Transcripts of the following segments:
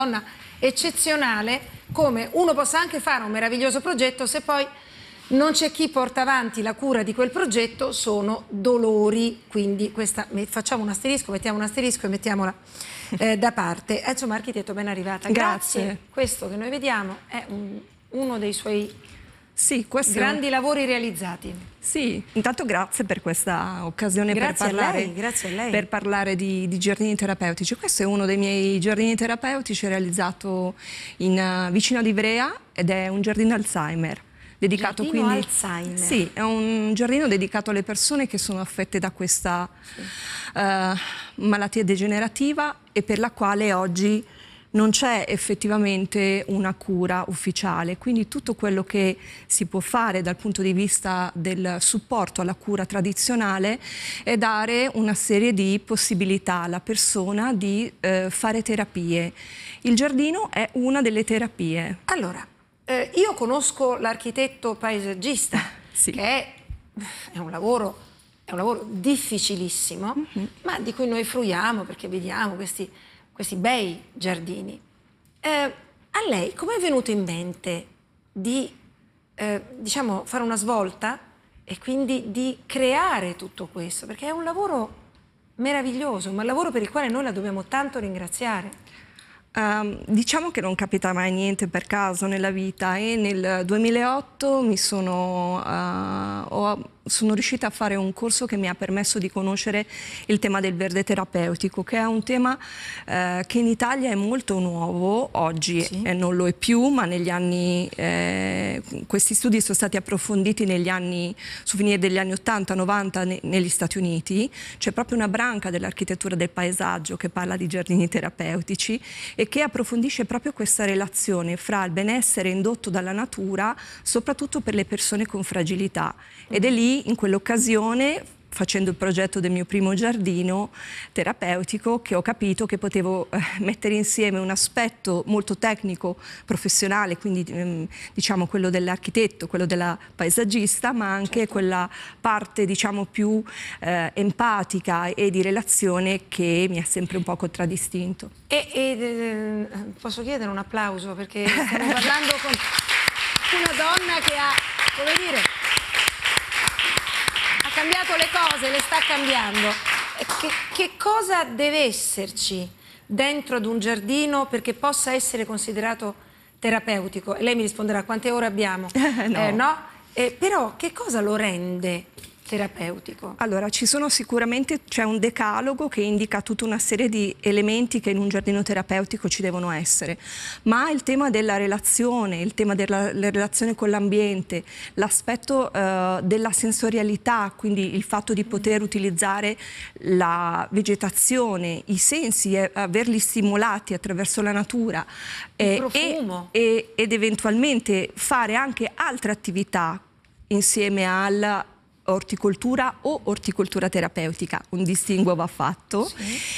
donna eccezionale, come uno possa anche fare un meraviglioso progetto se poi non c'è chi porta avanti la cura di quel progetto, sono dolori. Quindi facciamo un asterisco, mettiamo un asterisco e mettiamola da parte. Insomma, architetto, ben arrivata. Grazie. Questo che noi vediamo è uno dei suoi grandi lavori realizzati. Sì, intanto grazie per questa occasione per parlare di giardini terapeutici. Questo è uno dei miei giardini terapeutici realizzato vicino ad Ivrea ed è un giardino Alzheimer. Dedicato Alzheimer. Sì, è un giardino dedicato alle persone che sono affette da questa malattia degenerativa e per la quale oggi non c'è effettivamente una cura ufficiale, quindi tutto quello che si può fare dal punto di vista del supporto alla cura tradizionale è dare una serie di possibilità alla persona di fare terapie. Il giardino è una delle terapie. Allora, io conosco l'architetto paesaggista, che è un lavoro difficilissimo, ma di cui noi fruiamo perché vediamo questi bei giardini. A lei come è venuto in mente di diciamo, fare una svolta e quindi di creare tutto questo? Perché è un lavoro meraviglioso, ma un lavoro per il quale noi la dobbiamo tanto ringraziare. Diciamo che non capita mai niente per caso nella vita e nel 2008 sono riuscita a fare un corso che mi ha permesso di conoscere il tema del verde terapeutico, che è un tema che in Italia è molto nuovo oggi, non lo è più, ma negli anni questi studi sono stati approfonditi su finire degli anni 80-90 negli Stati Uniti. C'è proprio una branca dell'architettura del paesaggio che parla di giardini terapeutici e che approfondisce proprio questa relazione fra il benessere indotto dalla natura, soprattutto per le persone con fragilità. Ed è lì, in quell'occasione, facendo il progetto del mio primo giardino terapeutico, che ho capito che potevo mettere insieme un aspetto molto tecnico, professionale, quindi diciamo quello dell'architetto, quello della paesaggista, ma anche quella parte diciamo più empatica e di relazione che mi ha sempre un po' contraddistinto. Posso chiedere un applauso perché stiamo parlando con una donna che ha, come dire, cambiato le cose, le sta cambiando. Che cosa deve esserci dentro ad un giardino perché possa essere considerato terapeutico? E lei mi risponderà quante ore abbiamo? No? Però che cosa lo rende terapeutico? Allora, c'è un decalogo che indica tutta una serie di elementi che in un giardino terapeutico ci devono essere, ma il tema della relazione, il tema della relazione con l'ambiente, l'aspetto della sensorialità, quindi il fatto di poter utilizzare la vegetazione, i sensi, averli stimolati attraverso la natura il profumo. ed eventualmente fare anche altre attività insieme alla orticoltura o orticoltura terapeutica, un distinguo va fatto,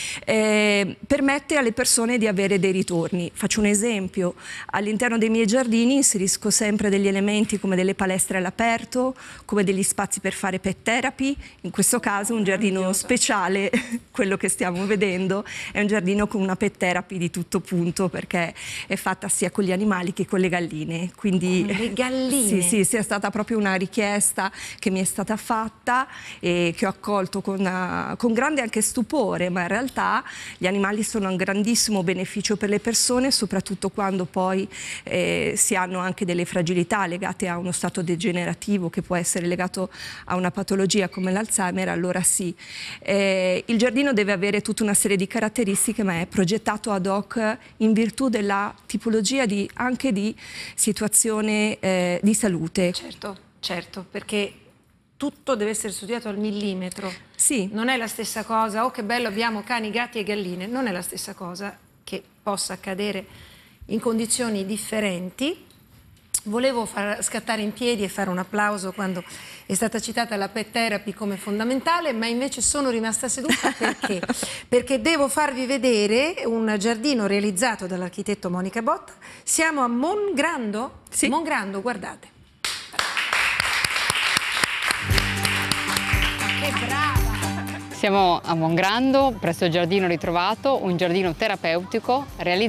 permette alle persone di avere dei ritorni. Faccio un esempio: all'interno dei miei giardini inserisco sempre degli elementi come delle palestre all'aperto, come degli spazi per fare pet therapy. In questo caso un giardino speciale, quello che stiamo vedendo, è un giardino con una pet therapy di tutto punto, perché è fatta sia con gli animali che con le galline. Quindi, con le galline? Sì, è stata proprio una richiesta che mi è stata fatta e che ho accolto con grande anche stupore, ma in realtà gli animali sono un grandissimo beneficio per le persone, soprattutto quando poi si hanno anche delle fragilità legate a uno stato degenerativo che può essere legato a una patologia come l'Alzheimer. Allora sì, il giardino deve avere tutta una serie di caratteristiche, ma è progettato ad hoc in virtù della tipologia anche di situazione di salute. Certo, perché tutto deve essere studiato al millimetro. Sì. Non è la stessa cosa, oh che bello abbiamo cani, gatti e galline, non è la stessa cosa che possa accadere in condizioni differenti. Volevo far scattare in piedi e fare un applauso quando è stata citata la pet therapy come fondamentale, ma invece sono rimasta seduta perché? Perché devo farvi vedere un giardino realizzato dall'architetto Monica Botta. Siamo a Mongrando? Sì. Mongrando, guardate. Che brava! Siamo a Mongrando, presso il Giardino Ritrovato, un giardino terapeutico realizzato